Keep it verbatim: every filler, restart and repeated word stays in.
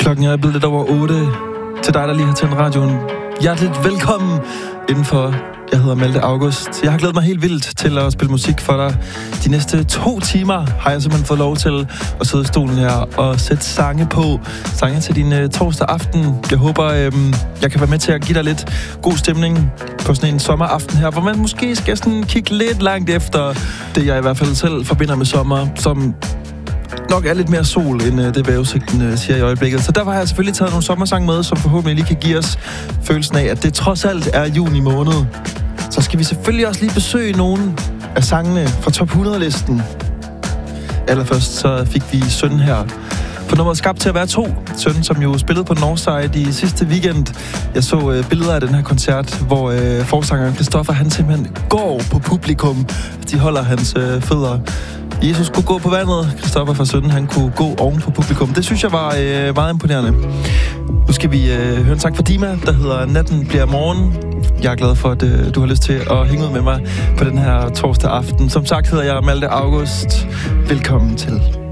Klokken er blevet lidt over otte. Til dig, der lige har tændt radioen. Hjerteligt velkommen indenfor. Jeg hedder Malte August. Jeg har glædet mig helt vildt til at spille musik for dig. De næste to timer har jeg simpelthen fået lov til at sidde i stolen her og sætte sange på. Sange til din uh, torsdag aften. Jeg håber, øhm, jeg kan være med til at give dig lidt god stemning på sådan en sommeraften her, hvor man måske skal sådan kigge lidt langt efter det, jeg i hvert fald selv forbinder med sommer, som nok er lidt mere sol, end uh, det vejrudsigten uh, siger i øjeblikket. Så derfor har jeg selvfølgelig taget nogle sommersange med, som forhåbentlig lige kan give os følelsen af, at det trods alt er juni måned. Så skal vi selvfølgelig også lige besøge nogle af sangene fra top hundrede-listen. Allerførst så fik vi Søn her på nummeret Skabt til at være to. Søn, som jo spillede på Northside i sidste weekend. Jeg så uh, billeder af den her koncert, hvor uh, forsangeren Christoffer, han simpelthen går på publikum. De holder hans uh, fødder. Jesus kunne gå på vandet. Christoffer fra Søn, han kunne gå oven på publikum. Det synes jeg var uh, meget imponerende. Nu skal vi uh, høre en sang fra Dima, der hedder Natten bliver morgen. Jeg er glad for, at uh, du har lyst til at hænge ud med mig på den her torsdag aften. Som sagt hedder jeg Malte August. Velkommen til.